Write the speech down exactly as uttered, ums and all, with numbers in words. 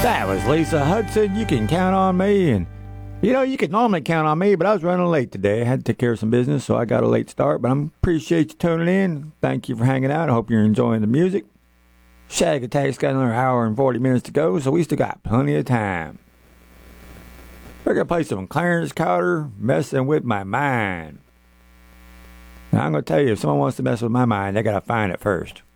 That was Lisa Hudson. You can count on me. And, you know, you can normally count on me, but I was running late today. I had to take care of some business, so I got a late start. But I appreciate you tuning in. Thank you for hanging out. I hope you're enjoying the music. Shag Attack's got another hour and forty minutes to go, so we still got plenty of time. We're going to play some Clarence Carter, Messing With My Mind. Now, I'm going to tell you, if someone wants to mess with my mind, they got to find it first.